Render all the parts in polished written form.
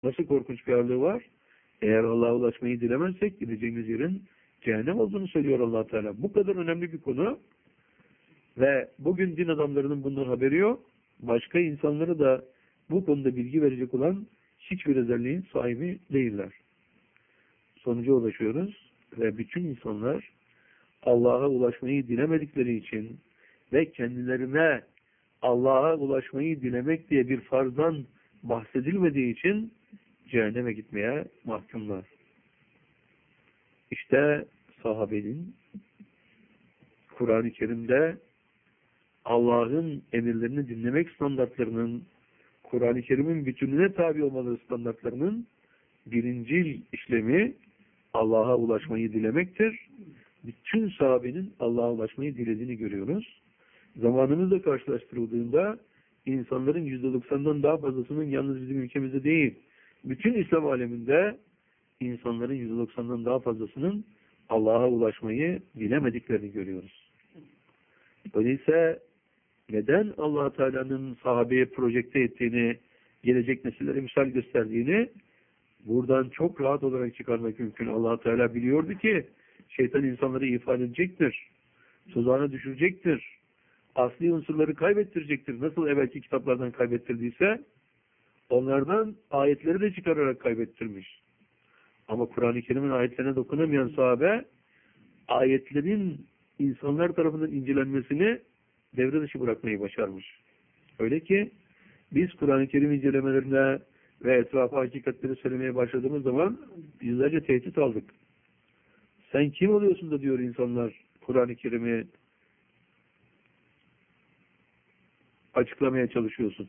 Nasıl korkunç bir varlığı var? Eğer Allah'a ulaşmayı dilemezsek gideceğimiz yerin cehennem olduğunu söylüyor Allah Teala. Bu kadar önemli bir konu ve bugün din adamlarının bundan haberi yok. Başka insanları da bu konuda bilgi verecek olan hiçbir özelliğin sahibi değiller. Sonuca ulaşıyoruz ve bütün insanlar Allah'a ulaşmayı dilemedikleri için ve kendilerine Allah'a ulaşmayı dilemek diye bir farzdan bahsedilmediği için cehenneme gitmeye mahkumlar. İşte sahabenin Kur'an-ı Kerim'de Allah'ın emirlerini dinlemek standartlarının, Kur'an-ı Kerim'in bütününe tabi olmaları standartlarının birincil işlemi Allah'a ulaşmayı dilemektir. Bütün sahabenin Allah'a ulaşmayı dilediğini görüyoruz. Zamanımızla karşılaştırıldığında insanların %90'dan daha fazlasının yalnız bizim ülkemizde değil, bütün İslam aleminde insanların %90'dan daha fazlasının Allah'a ulaşmayı bilemediklerini görüyoruz. Öyleyse neden Allah Teala'nın sahabeye projekte ettiğini, gelecek nesillere misal gösterdiğini buradan çok rahat olarak çıkarmak mümkün. Allah Teala biliyordu ki şeytan insanları ifade edecektir, tuzağına düşürecektir, asli unsurları kaybettirecektir. Nasıl evvelki kitaplardan kaybettirdiyse onlardan ayetleri de çıkararak kaybettirmiş. Ama Kur'an-ı Kerim'in ayetlerine dokunamayan sahabe ayetlerin insanlar tarafından incelenmesini devre dışı bırakmayı başarmış. Öyle ki biz Kur'an-ı Kerim incelemelerine ve etrafa hakikatleri söylemeye başladığımız zaman yüzlerce tehdit aldık. Sen kim oluyorsun da diyor insanlar Kur'an-ı Kerim'i açıklamaya çalışıyorsun.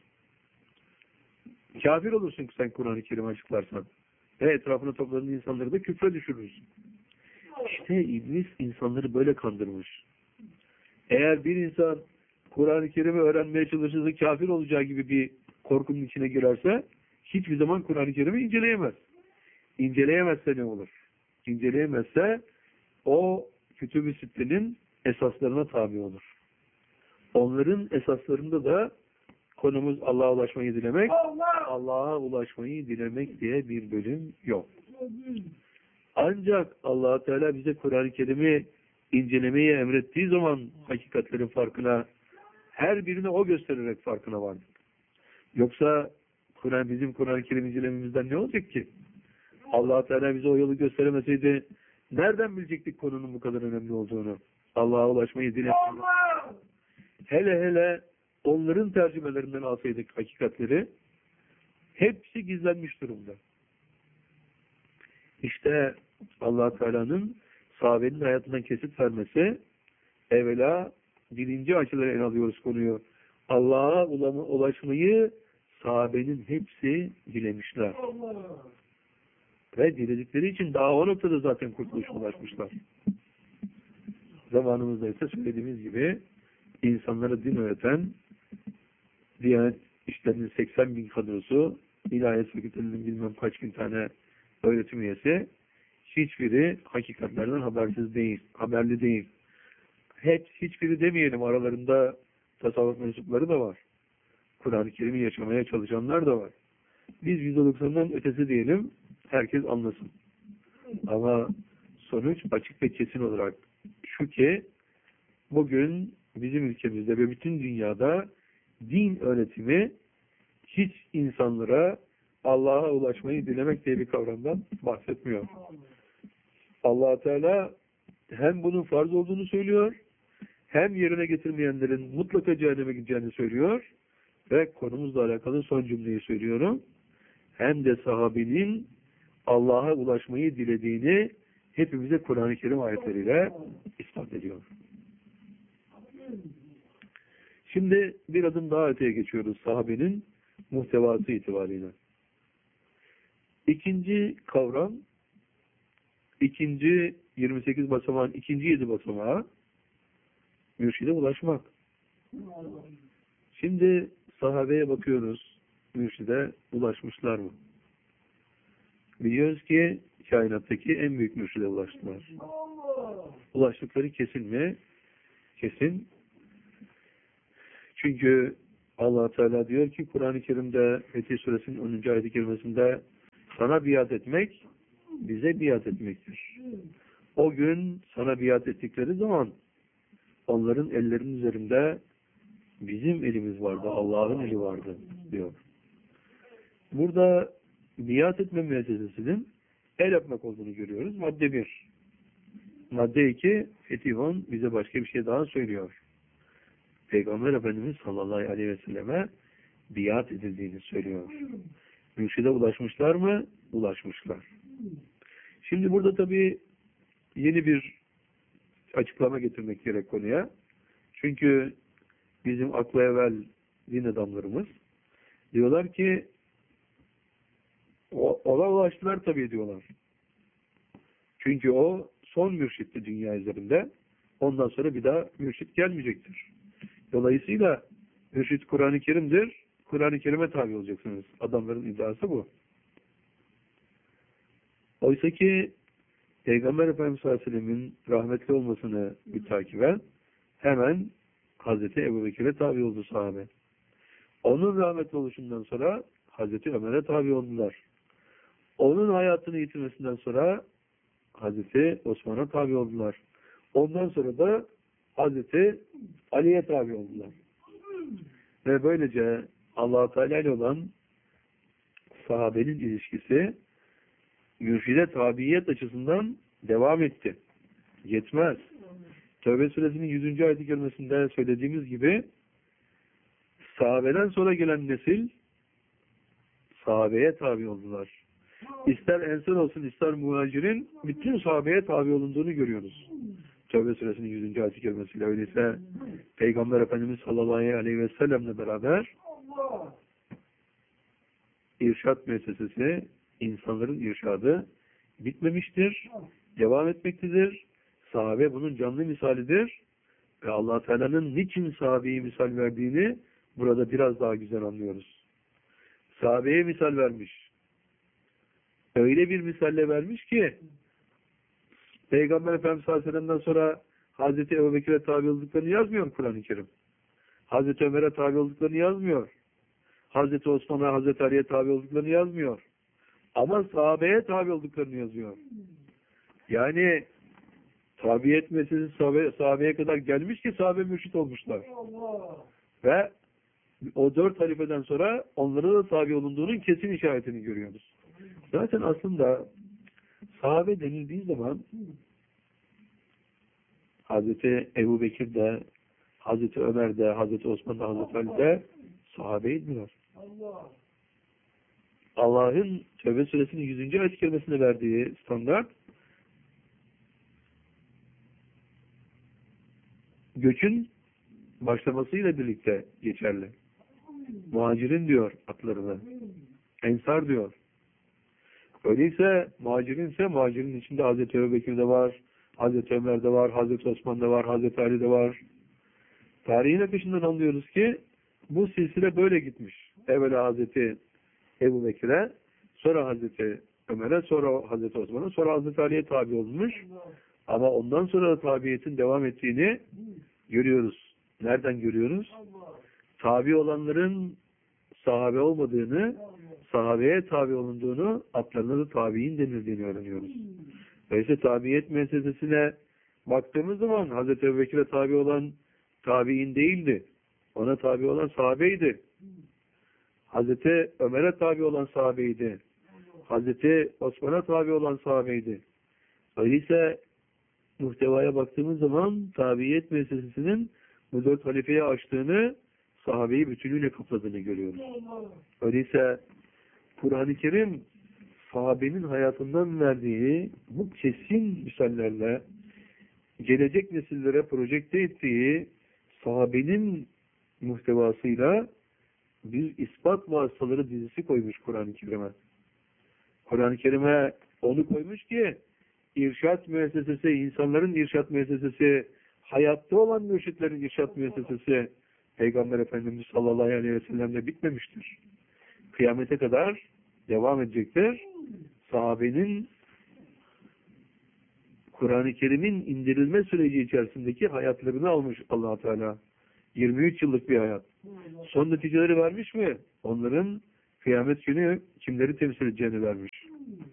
Kafir olursun ki sen Kur'an-ı Kerim'i açıklarsan. Ve etrafına topladığın insanları da küfre düşürürsün. İşte iblis insanları böyle kandırmış. Eğer bir insan Kur'an-ı Kerim'i öğrenmeye çalışırsa kafir olacağı gibi bir korkunun içine girerse hiçbir zaman Kur'an-ı Kerim'i inceleyemez. İnceleyemezse ne olur? İnceleyemezse o Kütüb-i Sitte'nin esaslarına tabi olur. Onların esaslarında da konumuz Allah'a ulaşmayı dilemek, Allah'a ulaşmayı dilemek diye bir bölüm yok. Ancak Allah Teala bize Kur'an-ı Kerim'i incelemeyi emrettiği zaman hakikatlerin farkına, her birine o göstererek farkına vardık. Yoksa bizim Kur'an-ı Kerim incelememizden ne olacak ki? Allah Teala bize o yolu gösteremeseydi nereden bilecektik konunun bu kadar önemli olduğunu? Allah'a ulaşmayı dilemek. Hele onların tercümelerinden alsaydık hakikatleri, hepsi gizlenmiş durumda. İşte Allah Teala'nın sahabenin hayatından kesit vermesi, evvela birinci açıdan ele alıyoruz konuyu. Allah'a ulaşmayı sahabenin hepsi dilemişler. Ve diledikleri için daha o noktada zaten kurtuluşa ulaşmışlar. Zamanımızda ise söylediğimiz gibi insanlara din öğreten Diyanet İşleri'nin 80 bin kadrosu, İlahiyat Fakültelerinin bilmem kaç bin tane öğretim üyesi, hiçbiri hakikatlerden haberli değil. Hiçbiri demeyelim, aralarında tasavvuf mensupları da var. Kur'an-ı Kerim'i yaşamaya çalışanlar da var. Biz %90'dan ötesi diyelim, herkes anlasın. Ama sonuç açık ve kesin olarak şu ki, bugün bizim ülkemizde ve bütün dünyada din öğretimi hiç insanlara Allah'a ulaşmayı dilemek diye bir kavramdan bahsetmiyor. Allah Teala hem bunun farz olduğunu söylüyor, hem yerine getirmeyenlerin mutlaka cehenneme gideceğini söylüyor ve konumuzla alakalı son cümleyi söylüyorum. Hem de sahabenin Allah'a ulaşmayı dilediğini hepimize Kur'an-ı Kerim ayetleriyle ispat ediyor. Şimdi bir adım daha öteye geçiyoruz sahabenin muhtevası itibariyle. İkinci kavram, ikinci 28 basamağın ikinci 7 basamağı mürşide ulaşmak. Şimdi sahabeye bakıyoruz, mürşide ulaşmışlar mı? Biliyoruz ki kainattaki en büyük mürşide ulaştılar. Ulaştıkları kesin mi? Kesin. Çünkü Allah Teala diyor ki Kur'an-ı Kerim'de Fetih Suresinin 10. ayet-i kerimesinde sana biat etmek, bize biat etmektir. O gün sana biat ettikleri zaman onların ellerinin üzerinde bizim elimiz vardı, Allah'ın eli vardı diyor. Burada biat etme müessesesinin el öpmek olduğunu görüyoruz. Madde 1. Madde 2, Fetihon bize başka bir şey daha söylüyor. Peygamber Efendimiz sallallahu aleyhi ve selleme biat edildiğini söylüyor. Mürşide ulaşmışlar mı? Ulaşmışlar. Şimdi burada tabii yeni bir açıklama getirmek gerek konuya. Çünkü bizim akla evvel din adamlarımız diyorlar ki ona ulaştılar tabii diyorlar. Çünkü o son mürşitti dünya üzerinde. Ondan sonra bir daha mürşit gelmeyecektir. Dolayısıyla mürşit Kur'an-ı Kerim'dir. Kur'an-ı Kerim'e tabi olacaksınız. Adamların iddiası bu. Oysa ki Peygamber Efendimiz sallallahu aleyhi ve sellem'in rahmetli olmasını mütakiben hemen Hazreti Ebubekir'e tabi oldu sahabe. Onun rahmetli oluşundan sonra Hazreti Ömer'e tabi oldular. Onun hayatını yitirmesinden sonra Hazreti Osman'a tabi oldular. Ondan sonra da Hazreti Ali'ye tabi oldular. Ve böylece Allah-u Teala ile olan sahabenin ilişkisi mürşide tabiyet açısından devam etti. Yetmez. Tevbe suresinin 100. ayet-i kerimesinde söylediğimiz gibi sahabeden sonra gelen nesil sahabeye tabi oldular. İster ensar olsun ister muhacirin bütün sahabeye tabi olunduğunu görüyoruz. Tevbe suresinin 100. ayet-i kerimesiyle. Öyleyse Peygamber Efendimiz sallallahu aleyhi ve sellemle beraber irşad müessesesi, insanların irşadı bitmemiştir, devam etmektedir. Sahabe bunun canlı misalidir ve Allah Teala'nın niçin sahabeyi misal verdiğini burada biraz daha güzel anlıyoruz. Sahabeye misal vermiş. Öyle bir misalle vermiş ki Peygamber Efendimiz sallallahu aleyhi ve sellem'den sonra Hazreti Ebubekir'e tabi olduklarını yazmıyor Kur'an-ı Kerim. Hazreti Ömer'e tabi olduklarını yazmıyor. Hazreti Osman'a, Hazreti Ali'ye tabi olduklarını yazmıyor. Ama sahabeye tabi olduklarını yazıyor. Yani tabiyet meselesi sahabeye kadar gelmiş ki sahabe mürşit olmuşlar. Ve o 4 halifeden sonra onlara da tabi olunduğunun kesin işaretini görüyoruz. Zaten aslında sahabe denildiği zaman Hazreti Ebubekir'de, Hazreti Ömer'de, Hazreti Osman'da, Hazreti Ali'de sahabeydiler. Allah'ın Tevbe suresinin 100. ayet-i kerimesine verdiği standart göçün başlamasıyla birlikte geçerli. Muhacirin diyor atlarına. Ensar diyor. Öyleyse muhacirin içinde Hazreti Ebubekir'de var, Hazreti Ömer'de var, Hazreti Osman'da var, Hazreti Ali'de var. Tarihin akışından anlıyoruz ki bu silsile böyle gitmiş. Evvela Hazreti Ebubekir'e, sonra Hazreti Ömer'e, sonra Hazreti Osman'a, sonra Hazreti Ali'ye tabi olmuş. Ama ondan sonra da tabiyetin devam ettiğini görüyoruz. Nereden görüyoruz? Tabi olanların sahabe olmadığını, sahabeye tabi olunduğunu, atlarına da tabiin denildiğini öğreniyoruz. Dolayısıyla tabiyet meselesine baktığımız zaman Hazreti Ebubekir'e tabi olan tabiin değildi. Ona tabi olan sahabeydi. Hazreti Ömer'e tabi olan sahabeydi. Hazreti Osman'a tabi olan sahabeydi. Öyleyse muhtevaya baktığımız zaman tabiyet meselesinin bu 4 halifeye açtığını, sahabeyi bütünüyle kapladığını görüyoruz. Öyleyse Kur'an-ı Kerim sahabenin hayatından verdiği bu kesin misallerle gelecek nesillere projekte ettiği sahabenin muhtevasıyla bir ispat vasıtaları dizisi koymuş Kur'an-ı Kerim'e. Kur'an-ı Kerim'e onu koymuş ki irşat müessesesi, insanların irşat müessesesi, hayatta olan mürşitlerin irşat müessesesi Peygamber Efendimiz sallallahu aleyhi ve sellem'le bitmemiştir. Kıyamete kadar devam edecektir. Sahabenin Kur'an-ı Kerim'in indirilme süreci içerisindeki hayatlarını almış Allah Teala. 23 yıllık bir hayat. Son neticeleri vermiş mi? Onların kıyamet günü kimleri temsil edeceğini vermiş.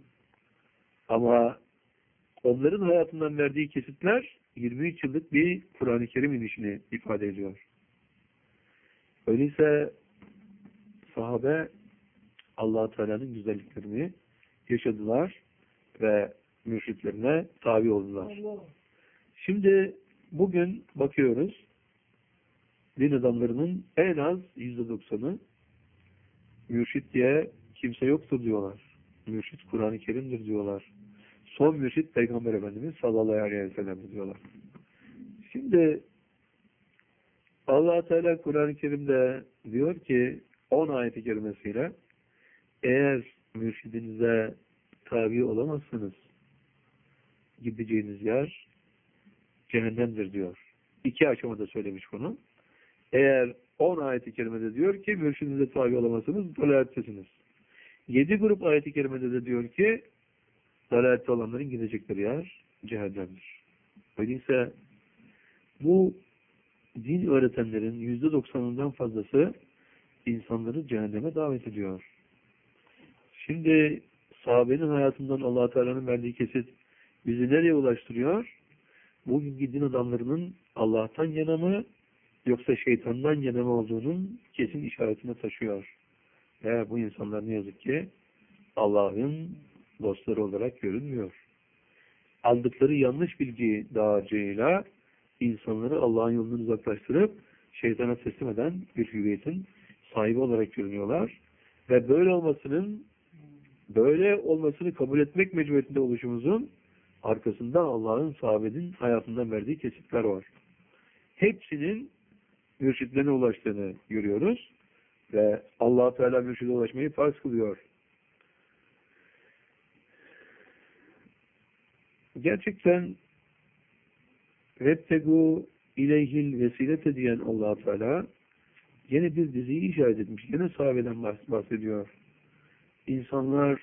Ama onların hayatından verdiği kesitler 23 yıllık bir Kur'an-ı Kerim inişini ifade ediyor. Öyleyse sahabe Allah-u Teala'nın güzelliklerini yaşadılar ve mürşitlerine tabi oldular. Şimdi bugün bakıyoruz, din adamlarının en az %90'ı mürşit diye kimse yoktur diyorlar. Mürşit Kur'an-ı Kerim'dir diyorlar. Son mürşit Peygamber Efendimiz sallallahu aleyhi ve sellem diyorlar. Şimdi Allah Teala Kur'an-ı Kerim'de diyor ki 10 ayet-i kerimesiyle eğer mürşidinize tabi olamazsınız gideceğiniz yer cehennemdir diyor. 2 aşamada söylemiş bunu. Eğer 10 ayet-i kerimede diyor ki mürşidinize tabi olamazsınız, dalalettesiniz. 7 grup ayet-i kerimede de diyor ki dalalette olanların gidecekleri yer cehennemdir. Öyleyse bu din öğretenlerin %90'ından fazlası insanları cehenneme davet ediyor. Şimdi sahabenin hayatından Allah Teala'nın verdiği kesit bizi nereye ulaştırıyor? Bugünkü din adamlarının Allah'tan yana mı yoksa şeytandan yana mı olduğunun kesin işaretine taşıyor. Ve bu insanlar ne yazık ki Allah'ın dostları olarak görünmüyor. Aldıkları yanlış bilgi dağarcığıyla insanları Allah'ın yolundan uzaklaştırıp şeytana teslim eden bir hüviyetin sahibi olarak görünüyorlar. Ve böyle olmasını kabul etmek mecburiyetinde oluşumuzun arkasında Allah'ın sahabenin hayatından verdiği kesitler var. Hepsinin mürşitlerine ulaştığını görüyoruz ve Allah Teala mürşide ulaşmayı farz kılıyor. Gerçekten vettegu ileyhil vesilete diyen Allah Teala yine bir diziyi işaret etmiş. Yine sahabeden bahsediyor. İnsanlar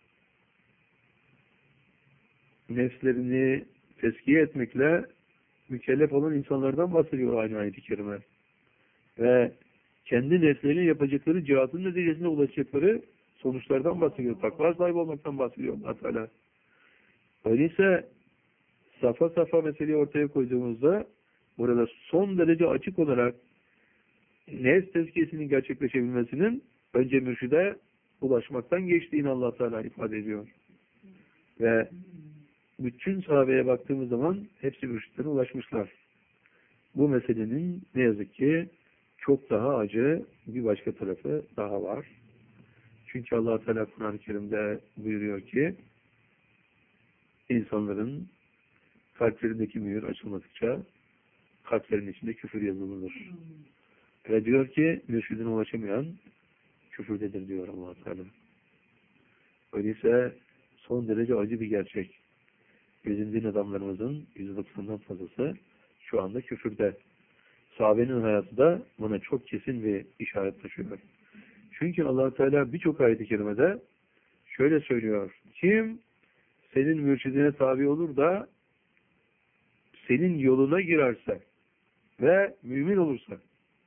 nefslerini tezkiye etmekle mükellef olan insanlardan bahsediyor aynı ayet-i kerime. Ve kendi nefslerinin yapacakları cihatın neticesinde ulaşacakları sonuçlardan bahsediyor. Takva sahibi olmaktan bahsediyor Allah Teala. Öyleyse safa safa meseleyi ortaya koyduğumuzda burada son derece açık olarak nefs tezkiyesinin gerçekleşebilmesinin önce mürşide ulaşmaktan geçtiğini Allah Teala ifade ediyor. Ve bütün sahabeye baktığımız zaman hepsi mürşitlere ulaşmışlar. Bu meselenin ne yazık ki çok daha acı bir başka tarafı daha var. Çünkü Allah Teala Kur'an-ı Kerim'de buyuruyor ki insanların kalplerindeki mühür açılmadıkça kalplerin içinde küfür yazılır. Ve diyor ki mürşidine ulaşamayan küfürdedir diyor Allah Teala. Öyleyse son derece acı bir gerçek. Bizim din adamlarımızın %90'dan fazlası şu anda küfürde. Sahabenin hayatı da buna çok kesin bir işaret taşıyor. Çünkü Allah Teala birçok ayet-i kerimede şöyle söylüyor. Kim senin mürşidine tabi olur da senin yoluna girerse ve mümin olursa,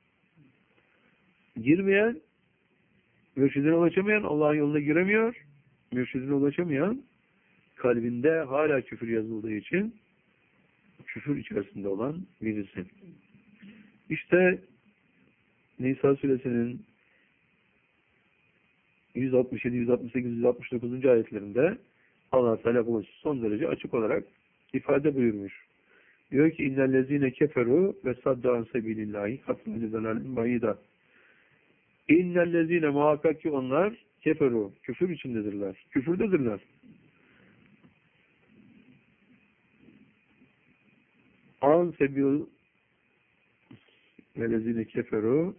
girmeyen, mürşidine ulaşamayan Allah'ın yoluna giremiyor, mürşidine ulaşamayan kalbinde hala küfür yazıldığı için küfür içerisinde olan birisi. İşte Nisa suresinin 167, 168, 169. ayetlerinde Allah Teala bu son derece açık olarak ifade buyurmuş. Diyor ki innellezine keferu ve saddan sebilillahi hatta cezalarının bayida. İnnellezine muhakkak ki onlar keferu, küfür içindedirler. Küfürdedirler. An sebil velezine keferu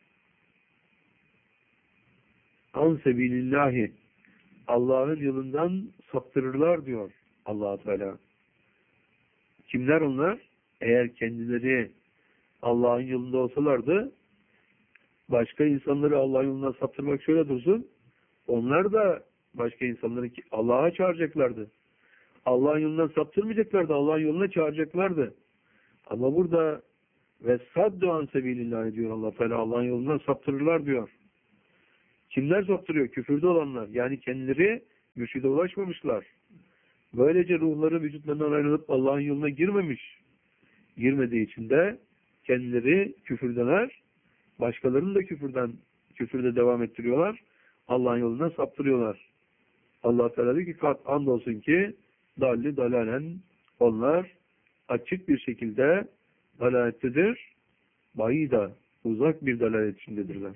an sebilillahi Allah'ın yolundan saptırırlar diyor Allah Teala. Kimler onlar? Eğer kendileri Allah'ın yolunda olsalardı başka insanları Allah'ın yolundan saptırmak şöyle dursun. Onlar da başka insanları Allah'a çağıracaklardı. Allah'ın yolundan saptırmayacaklardı. Allah'ın yoluna çağıracaklardı. Ama burada ve saddu an sebilillah diyor Allah Teala. Allah'ın yolundan saptırırlar diyor. Kimler saptırıyor? Küfürde olanlar. Yani kendileri mürşide ulaşmamışlar. Böylece ruhları vücutlarından ayrılıp Allah'ın yoluna girmemiş. Girmediği için de kendileri küfürdeler. Başkalarını da küfürde devam ettiriyorlar. Allah'ın yoluna saptırıyorlar. Allah Teala diyor ki kat andolsun ki dalli dalalen onlar açık bir şekilde dalalettedir. Bayida uzak bir dalalet içindedirler.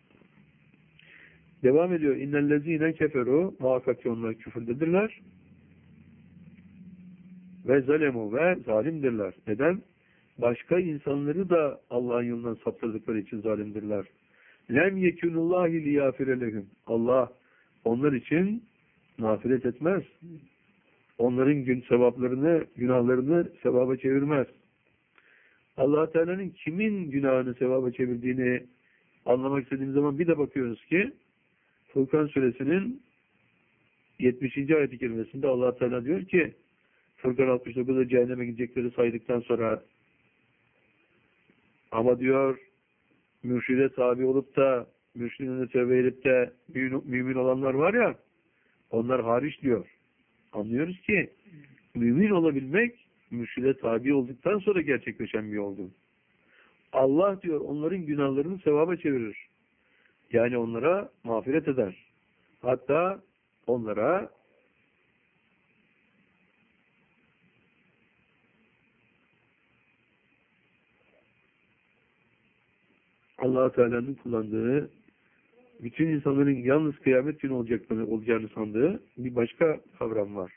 Devam ediyor. İnnellezîne keferu muhakkak ki onlar küfürdedirler. Ve zalemu ve zalimdirler. Neden? Başka insanları da Allah'ın yolundan saptırdıkları için zalimdirler. Lem yekunullahi liyâfire lehum. Allah onlar için mağfiret etmez. Onların sevaplarını, günahlarını sevaba çevirmez. Allah Teala'nın kimin günahını sevaba çevirdiğini anlamak istediğimiz zaman bir de bakıyoruz ki Furkan Suresinin 70. ayet-i kerimesinde Allah Teala diyor ki Furkan 69'da cehenneme gidecekleri saydıktan sonra ama diyor mürşide tabi olup da mürşidine tövbe edip de mümin olanlar var ya onlar hariç diyor. Anlıyoruz ki mümin olabilmek mürşide tabi olduktan sonra gerçekleşen bir olgu. Allah diyor onların günahlarını sevaba çevirir. Yani onlara mağfiret eder. Hatta onlara Allah Teala'nın kullandığı bütün insanların yalnız kıyamet günü olacağını sandığı bir başka kavram var.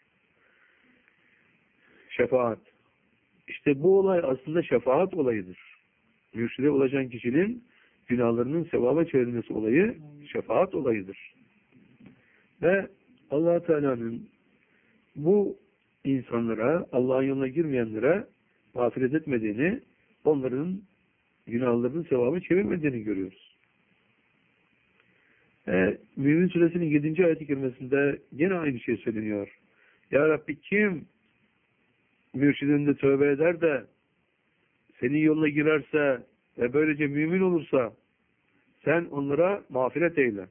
Şefaat. İşte bu olay aslında şefaat olayıdır. Mürşide ulaşan kişinin günahlarının sevaba çevrilmesi olayı şefaat olayıdır. Ve Allah Teala'nın bu insanlara, Allah'ın yoluna girmeyenlere mağfiret etmediğini, onların günahlarının sevabı çevirmediğini görüyoruz. Mümin Suresinin 7. ayet-i kerimesinde yine aynı şey söyleniyor. Ya Rabbi kim mürşidinde tövbe eder de senin yoluna girerse ve böylece mümin olursa sen onlara mağfiret eyle.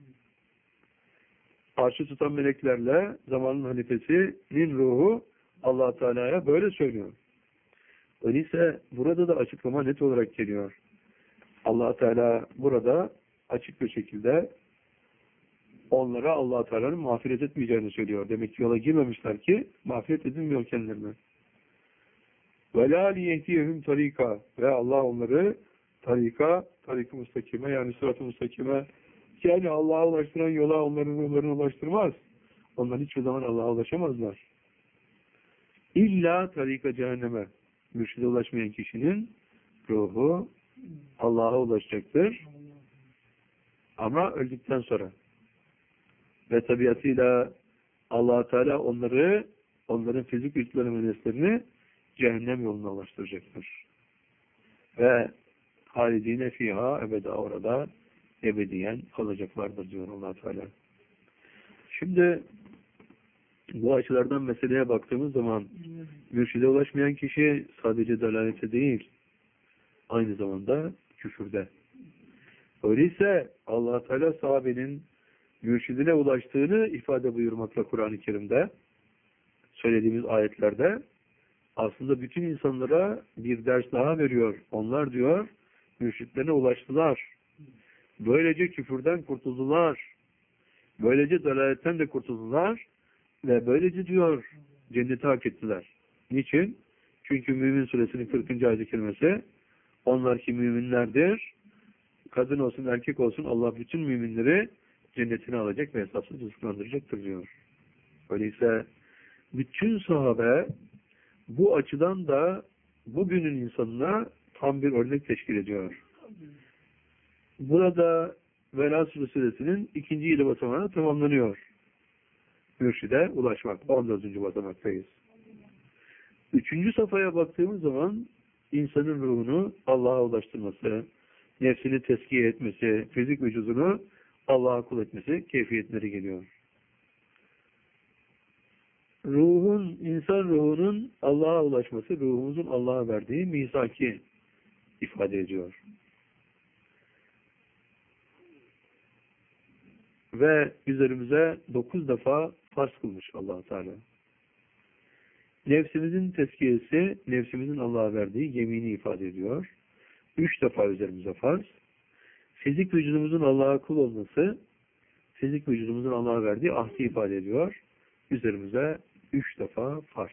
Arşı tutan meleklerle zamanın halifesinin ruhu Allah Teala'ya böyle söylüyor. Öyleyse burada da açıklama net olarak geliyor. Allah Teala burada açık bir şekilde onlara Allah Teala'nın mağfiret etmeyeceğini söylüyor. Demek ki yola girmemişler ki mağfiret edilmiyor kendilerine. وَلَا لِيَهْدِيَهُمْ tarika ve Allah onları tarik-ı müstakime yani sırat-ı müstakime yani Allah'a ulaştıran yola onların ruhlarını ulaştırmaz. Onlar hiçbir zaman Allah'a ulaşamazlar. İlla tarika cehenneme. Mürşide ulaşmayan kişinin ruhu Allah'a ulaşacaktır. Ama öldükten sonra. Ve tabiatıyla Allah Teala onların fizik vücutlarının ve neslerini cehennem yoluna ulaştıracaktır. Ve halidine fiha ebeda orada ebediyen kalacaklardır diyor Allah Teala. Şimdi bu açılardan meseleye baktığımız zaman mürşide ulaşmayan kişi sadece dalalete değil, aynı zamanda küfürde. Öyleyse Allah Teala sahabenin mürşidine ulaştığını ifade buyurmakla Kur'an-ı Kerim'de söylediğimiz ayetlerde aslında bütün insanlara bir ders daha veriyor. Onlar diyor mürşitlerine ulaştılar. Böylece küfürden kurtuldular. Böylece dalaletten de kurtuldular. Ve böylece diyor cenneti hak ettiler. Niçin? Çünkü Mümin Suresinin 40. ayet-i kerimesi onlar ki müminlerdir. Kadın olsun erkek olsun Allah bütün müminleri cennetine alacak ve hesapsız rızıklandıracaktır diyor. Öyleyse bütün sahabe bu açıdan da bugünün insanına tam bir örnek teşkil ediyor. Burada Vela Suresinin 2. 7 basamağı tamamlanıyor. Mürşide ulaşmak. 14. basamaktayız. 3. safhaya baktığımız zaman insanın ruhunu Allah'a ulaştırması, nefsini teskiye etmesi, fizik vücudunu Allah'a kul etmesi keyfiyetleri geliyor. İnsan ruhunun Allah'a ulaşması, ruhumuzun Allah'a verdiği misaki ifade ediyor. ve üzerimize 9 defa farz kılmış Allah Teala. Nefsimizin tezkiyesi, nefsimizin Allah'a verdiği yemini ifade ediyor. 3 defa üzerimize farz. Fizik vücudumuzun Allah'a kul olması, fizik vücudumuzun Allah'a verdiği ahdi ifade ediyor. Üzerimize 3 defa farz.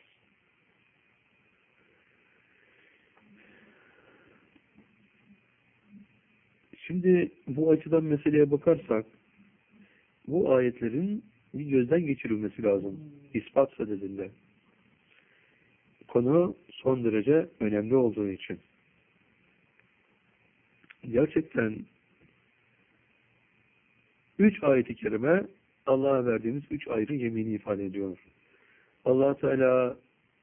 Şimdi bu açıdan meseleye bakarsak, bu ayetlerin bir gözden geçirilmesi lazım. İspat sadedinde. Konu son derece önemli olduğu için. Gerçekten 3 ayet-i kerime Allah'a verdiğimiz 3 ayrı yemini ifade ediyor. Allah Teala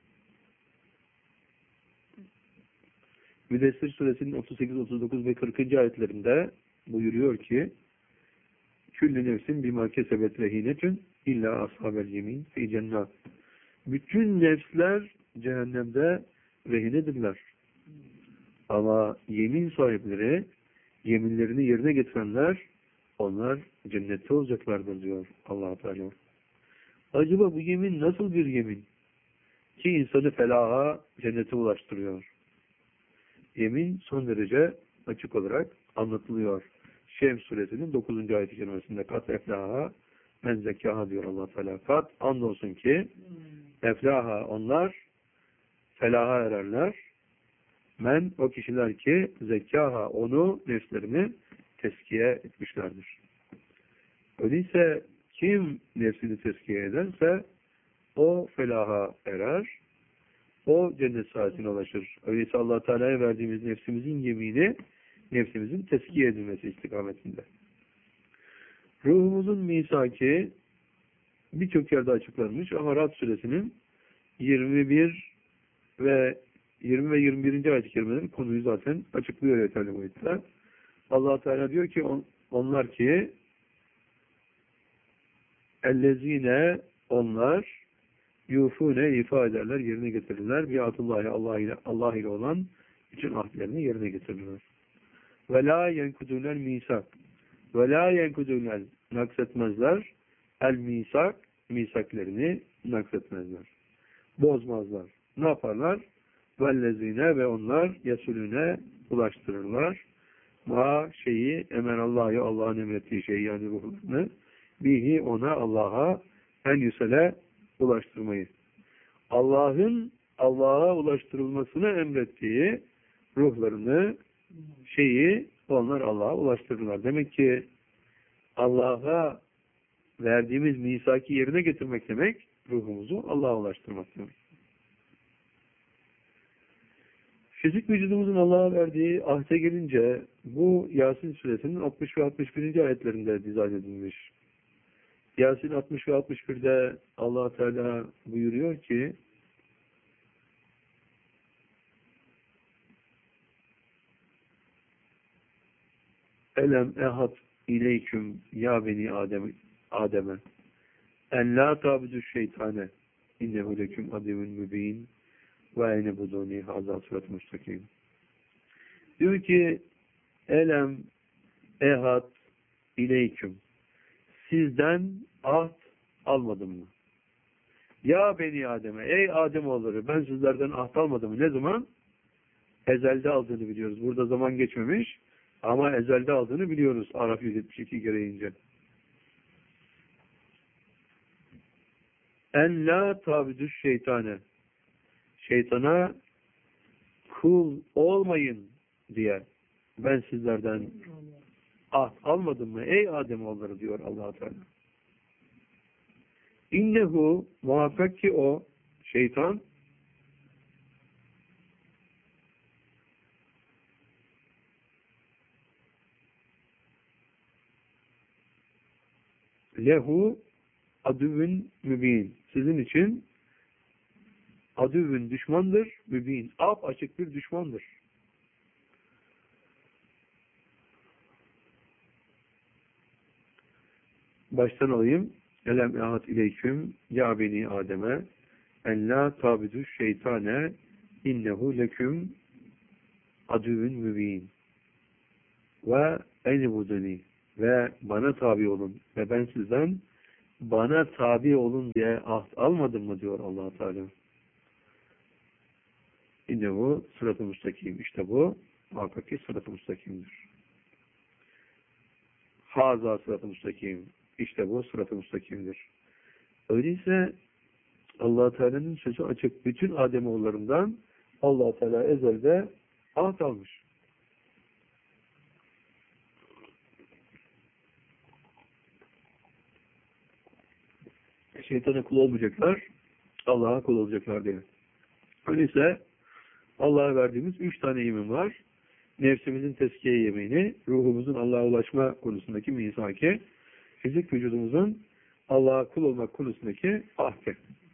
Müddessir suresinin 38, 39 ve 40. ayetlerinde buyuruyor ki Küllü nefsin bimâ kesebet rehinetün illa ashabel yemin fî cennât. Bütün nefsler cehennemde rehinedirler. Ama yemin sahipleri, yeminlerini yerine getirenler, onlar cennette olacaklardır diyor Allah Teala. Acaba bu yemin nasıl bir yemin? Ki insanı felaha, cennete ulaştırıyor. Yemin son derece açık olarak anlatılıyor. Şems suresinin 9. ayet-i kerimesinde kat eflaha men zekkaha diyor Allah Teala. Kat andolsun ki eflaha onlar felaha ererler. Men o kişiler ki zekkaha onu nefslerini teskiye etmişlerdir. Öyleyse kim nefsini teskiye ederse o felaha erer. O cennet saatine ulaşır. Öyleyse Allah Teala'ya verdiğimiz nefsimizin yemini nefsimizin teskiye edilmesi istikametinde. Ruhumuzun misaki birçok yerde açıklanmış ama Rad suresinin 21 ve 20 ve 21. ayet-i kerimelerin konuyu zaten açıklıyor yeterli boyutta. Allah Teala diyor ki onlar ki ellezine onlar yufune ifade ederler, yerine getirirler. Biatullahi Allah ile olan bütün ahdlerini yerine getirirler. Ve la yenkudunel misak. Ve la yenkudunel naksetmezler. El misak, misaklerini naksetmezler. Bozmazlar. Ne yaparlar? Vellezine ve onlar yesulüne ulaştırırlar. Ma şeyi emenallahı Allah'ın emrettiği şeyi yani ruhlarını bihi ona Allah'a en yüsele ulaştırmayı. Allah'ın Allah'a ulaştırılmasını emrettiği ruhlarını şeyi onlar Allah'a ulaştırırlar. Demek ki Allah'a verdiğimiz misaki yerine getirmek demek ruhumuzu Allah'a ulaştırmak demek. Fizik vücudumuzun Allah'a verdiği ahde gelince bu Yasin suresinin 60 ve 61. ayetlerinde dizayn edilmiş. Yasin 60 ve 61'de Allah Teala buyuruyor ki Elem ehad ileyküm ya beni Adem'e en la tabudu şeytane innehu leküm adevün mübin ve ene buduni hazal surat müstakim. Diyor ki Elem ehad ileyküm sizden ahd almadım mı? Ya beni Adem'e, ey Ademoğulları ben sizlerden ahd almadım mı? Ne zaman? Ezelde aldığını biliyoruz. Burada zaman geçmemiş ama ezelde aldığını biliyoruz. Araf 172 gereğince. En la tabidüş şeytane. Şeytana kul olmayın diye ben sizlerden ahd almadım mı? Ey Ademoğulları diyor Allah Teala. İnnehu muhakkak ki o şeytan lehu adüvün mübin. Sizin için adüvün düşmandır, mübin. Açık bir düşmandır. Baştan alayım. Elem ehat ileyküm ya beni Adem'e en la tabidu şeytane innehu leküm adüvün mübin ve enibudeni ve bana tabi olun ve ben sizden bana tabi olun diye ahd almadım mı diyor Allah Teala. İnne bu sırat-ı müstakim. İşte bu muhakkak ki sırat-ı müstakimdir. Haza sırat-ı müstakim. İşte bu sırat-ı müstakimdir. Öyleyse Allah Teala'nın sözü açık. Bütün Ademoğullarından Allah Teala ezelde ahd almış. Şeytana kul olmayacaklar, Allah'a kul olacaklar diye. Öyleyse Allah'a verdiğimiz 3 tane yemin var. Nefsimizin tezkiye yemini, ruhumuzun Allah'a ulaşma konusundaki misaki, fizik vücudumuzun Allah'a kul olmak konusundaki ahdi.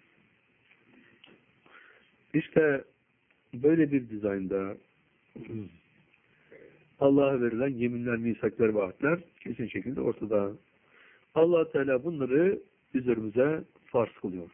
İşte böyle bir dizaynda Allah'a verilen yeminler, misaklar ve ahdler kesin şekilde ortada. Allah Teala bunları üzerimize farz kılıyor.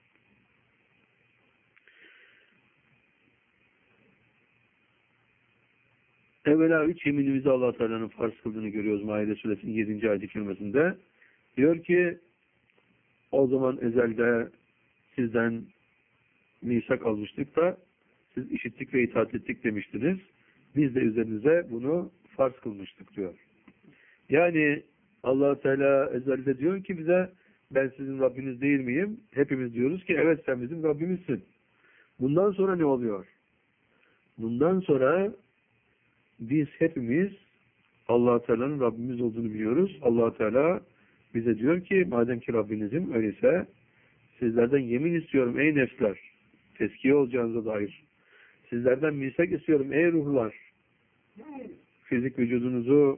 Evvela 3 yeminimizi Allah Teala'nın farz kıldığını görüyoruz Maide Suresinin 7. ayet-i kerimesinde. Diyor ki o zaman ezelde sizden misak almıştık da siz işittik ve itaat ettik demiştiniz. Biz de üzerinize bunu farz kılmıştık diyor. Yani Allah Teala ezelde diyor ki bize ben sizin Rabbiniz değil miyim? Hepimiz diyoruz ki evet sen bizim Rabbimizsin. Bundan sonra ne oluyor? Bundan sonra biz hepimiz Allah Teala'nın Rabbimiz olduğunu biliyoruz. Allah Teala bize diyor ki madem ki Rabbinizim öyleyse sizlerden yemin istiyorum ey nefsler. Teskiye olacağınıza dair. Sizlerden misak istiyorum ey ruhlar. Fizik vücudunuzu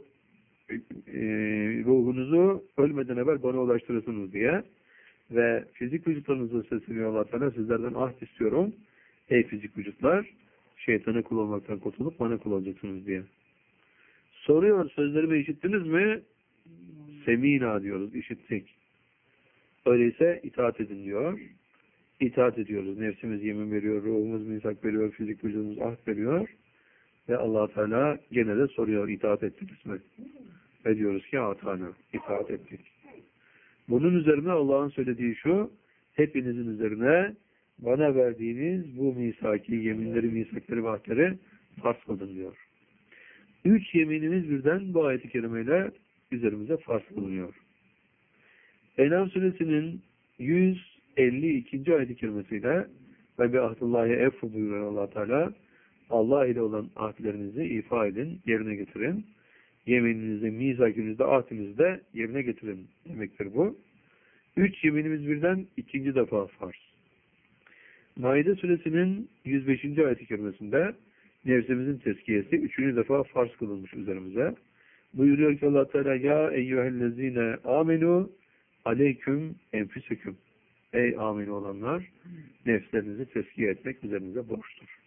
ruhunuzu ölmeden evvel bana ulaştırırsınız diye ve fizik vücutlarınızı sesleniyor Allah Teala sizlerden ahd istiyorum ey fizik vücutlar şeytana kul olmaktan kurtulup bana kul olacaksınız diye. Soruyor sözlerimi işittiniz mi? Semina diyoruz işittik. Öyleyse itaat edin diyor. İtaat ediyoruz. Nefsimiz yemin veriyor, ruhumuz misak veriyor, fizik vücudumuz ahd veriyor ve Allah Teala gene de soruyor itaat ettiniz mi? Ve diyoruz ki atana, itaat ettik. Bunun üzerine Allah'ın söylediği şu, hepinizin üzerine bana verdiğiniz bu misaki, yeminleri, misakları, vahdleri farz kılın diyor. 3 yeminimiz birden bu ayet-i kerimeyle üzerimize farz kılınıyor. En'am suresinin 152. ayet-i kerimesiyle ve bi ahdullahi effu buyuruyor Allah Teala Allah ile olan ahdlerinizi ifa edin, yerine getirin. Yemininizi, mizakınızı, ahdinizi yerine getirin demektir bu. 3 yeminimiz birden 2. defa farz. Maide suresinin 105. ayet-i kerimesinde nefsimizin tezkiyesi 3. defa farz kılınmış üzerimize. Buyuruyor ki Allah Teala ya eyyühellezine amenu aleyküm enfüseküm. Ey amin olanlar nefslerinizi tezkiye etmek üzerinize borçtur.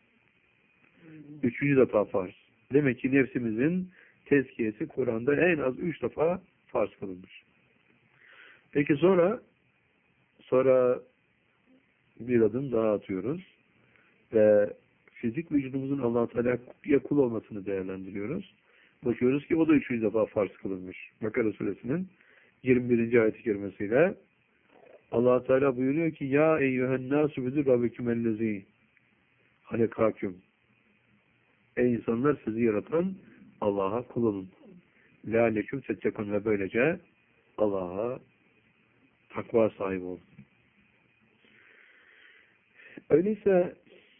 3. defa farz. Demek ki nefsimizin tezkiyesi Kur'an'da en az 3 defa farz kılınmış. Peki sonra bir adım daha atıyoruz ve fizik vücudumuzun Allah-u Teala'ya kul olmasını değerlendiriyoruz. Bakıyoruz ki o da 3. defa farz kılınmış. Bakara suresinin 21. ayet-i kerimesiyle Allah Teala buyuruyor ki ya eyyühen nasu bidur rabbikümellezi halekâküm. Ey insanlar sizi yaratan Allah'a kul olun. Lealeküm tettekun ve böylece Allah'a takva sahibi olun. Öyleyse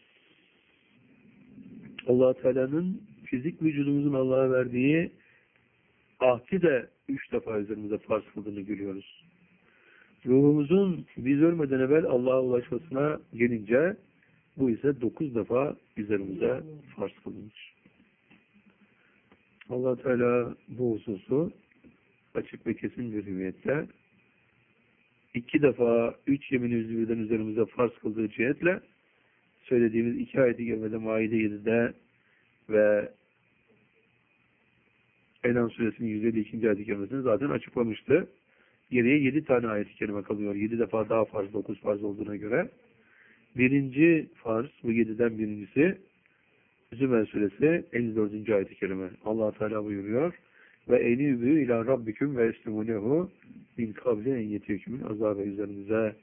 Allah Teala'nın fizik vücudumuzun Allah'a verdiği ahdi de 3 defa üzerimize farz kıldığını görüyoruz. Ruhumuzun biz ölmeden evvel Allah'a ulaşmasına gelince bu ise 9 defa üzerimize farz kılınmış. Allah Teala bu hususu açık ve kesin bir hüviyette 2 defa 3 yeminimizi birden üzerimize farz kıldığı cihetle söylediğimiz 2 ayet-i kerimede Maide 7'de ve En'am suresinin 152. ayet-i kerimesini zaten açıklamıştı. Geriye 7 tane ayet-i kerime kalıyor. 7 defa daha farz, 9 farz olduğuna göre. 1. farz, bu 7'den birincisi Zümer suresi 54. ayet-i kerime. Allah Teala buyuruyor. ve enibü ila rabbiküm ve eslimunehu min kavli en yetiyekümün azabı üzerinize